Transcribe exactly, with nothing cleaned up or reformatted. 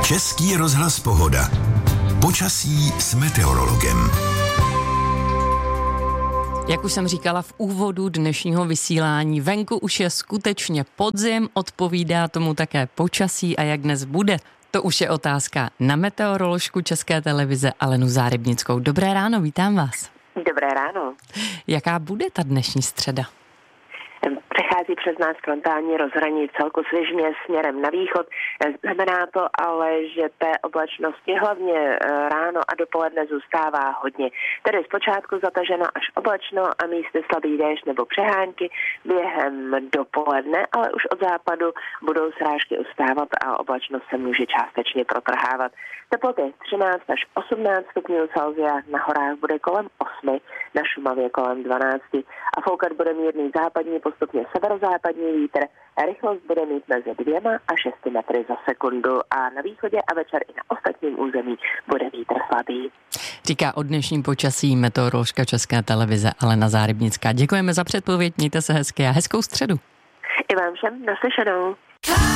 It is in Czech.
Český rozhlas Pohoda. Počasí s meteorologem. Jak už jsem říkala v úvodu dnešního vysílání, venku už je skutečně podzim, odpovídá tomu také počasí a jak dnes bude, to už je otázka na meteoroložku České televize Alenu Zárybnickou. Dobré ráno, vítám vás. Dobré ráno. Jaká bude ta dnešní středa? Přechází přes nás frontální rozhraní celku svižně směrem na východ. Znamená to ale, že té oblačnosti hlavně ráno a dopoledne zůstává hodně. Tedy zpočátku zataženo až oblačno a místy slabý déšť nebo přehánky během dopoledne, ale už od západu budou srážky ustávat a oblačnost se může částečně protrhávat. Teploty třináct až osmnáct stupňů Celsia, na horách bude kolem osmi, na Šumavě kolem dvanáct a foukat bude mírný západní, postupně severozápadní vítr, rychlost bude mít mezi dvěma a šesti metry za sekundu a na východě a večer i na ostatním území bude vítr slabý. Říká o dnešním počasí meteoroložka České televize Alena Zárybnická. Děkujeme za předpověď, mějte se hezky a hezkou středu. I vám všem naslyšenou.